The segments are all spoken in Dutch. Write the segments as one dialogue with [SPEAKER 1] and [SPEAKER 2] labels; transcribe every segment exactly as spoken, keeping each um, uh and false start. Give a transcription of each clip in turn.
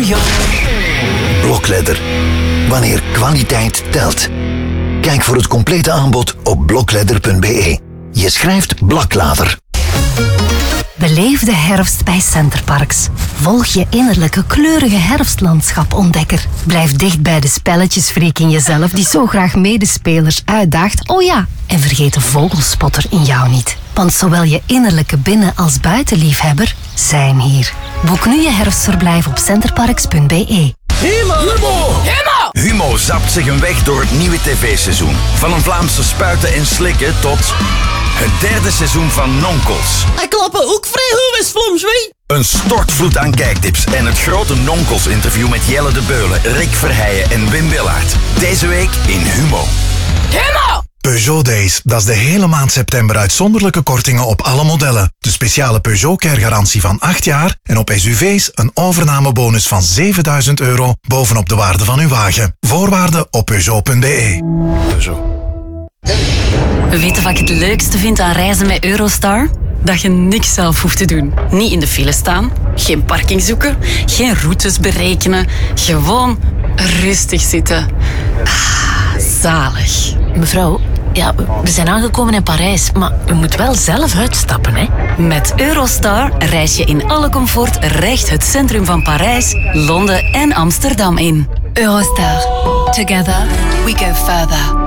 [SPEAKER 1] radio.
[SPEAKER 2] Blokledder. Wanneer kwaliteit telt. Kijk voor het complete aanbod op blokledder punt be. Je schrijft Blaklader.
[SPEAKER 3] Beleef de herfst bij Centerparks. Volg je innerlijke kleurige herfstlandschap-ontdekker. Blijf dicht bij de spelletjesfreak in jezelf die zo graag medespelers uitdaagt. Oh ja, en vergeet de vogelspotter in jou niet. Want zowel je innerlijke binnen- als buitenliefhebber zijn hier. Boek nu je herfstverblijf op centerparks punt be.
[SPEAKER 4] Humo! Humo! Humo! Humo zapt zich een weg door het nieuwe tv-seizoen. Van een Vlaamse spuiten en slikken tot het derde seizoen van Nonkels.
[SPEAKER 5] Hij klappen ook vrij goed is Vlaams, weet.
[SPEAKER 4] Een stortvloed aan kijktips en het grote Nonkels-interview met Jelle de Beulen, Rick Verheijen en Wim Willaert. Deze week in Humo.
[SPEAKER 5] Humo!
[SPEAKER 6] Peugeot Days, dat is de hele maand september uitzonderlijke kortingen op alle modellen. De speciale Peugeot Care garantie van acht jaar en op S U V's een overnamebonus van zevenduizend euro bovenop de waarde van uw wagen. Voorwaarden op peugeot punt be. Peugeot.
[SPEAKER 7] Weet je wat ik het leukste vind aan reizen met Eurostar? Dat je niks zelf hoeft te doen. Niet in de file staan, geen parking zoeken, geen routes berekenen. Gewoon rustig zitten. Ah, zalig.
[SPEAKER 8] Mevrouw, ja, we zijn aangekomen in Parijs, maar u moet wel zelf uitstappen, hè?
[SPEAKER 7] Met Eurostar reis je in alle comfort recht het centrum van Parijs, Londen en Amsterdam in.
[SPEAKER 9] Eurostar. Together we go further.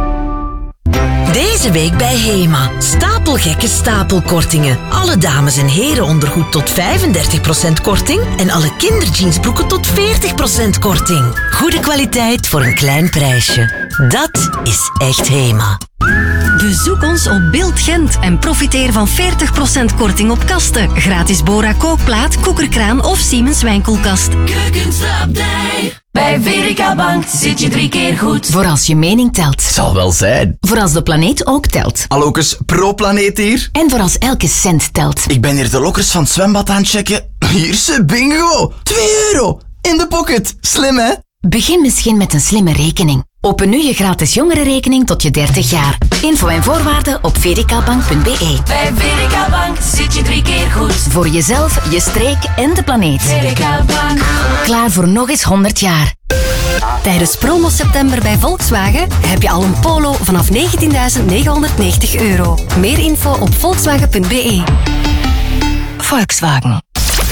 [SPEAKER 10] Deze week bij Hema. Stapelgekke stapelkortingen. Alle dames- en herenondergoed tot vijfendertig procent korting en alle kinderjeansbroeken tot veertig procent korting. Goede kwaliteit voor een klein prijsje. Dat is echt Hema.
[SPEAKER 3] Bezoek ons op Beeld Gent en profiteer van veertig procent korting op kasten. Gratis Bora kookplaat, koekerkraan of Siemens wijnkoelkast.
[SPEAKER 9] Keukentrapdij. Bij V D K Bank zit je drie keer goed.
[SPEAKER 1] Voor als je mening telt.
[SPEAKER 11] Zal wel zijn.
[SPEAKER 1] Voor als de planeet ook telt.
[SPEAKER 11] Allokes, pro-planeet hier.
[SPEAKER 1] En voor als elke cent telt.
[SPEAKER 11] Ik ben hier de lokkers van het zwembad aan het checken. Hier ze, bingo! twee euro! In de pocket. Slim, hè?
[SPEAKER 1] Begin misschien met een slimme rekening. Open nu je gratis jongerenrekening tot je dertig jaar. Info en voorwaarden op v d k bank punt be.
[SPEAKER 9] Bij V D K Bank zit je drie keer goed.
[SPEAKER 1] Voor jezelf, je streek en de planeet.
[SPEAKER 9] V D K Bank.
[SPEAKER 1] Klaar voor nog eens honderd jaar.
[SPEAKER 3] Tijdens promo september bij Volkswagen heb je al een Polo vanaf negentienduizend negenhonderdnegentig euro. Meer info op volkswagen punt be. Volkswagen.